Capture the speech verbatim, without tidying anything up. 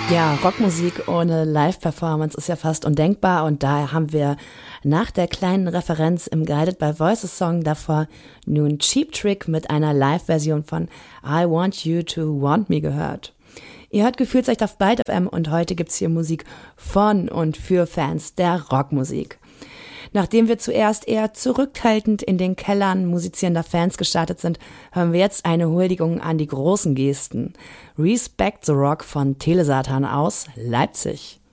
Ja, Rockmusik ohne Live-Performance ist ja fast undenkbar und daher haben wir nach der kleinen Referenz im Guided by Voices Song davor nun Cheap Trick mit einer Live-Version von I Want You to Want Me gehört. Ihr hört Gefühlsecht auf Byte F M und heute gibt's hier Musik von und für Fans der Rockmusik. Nachdem wir zuerst eher zurückhaltend in den Kellern musizierender Fans gestartet sind, hören wir jetzt eine Huldigung an die großen Gesten. Respect the Rock von Telesatan aus Leipzig.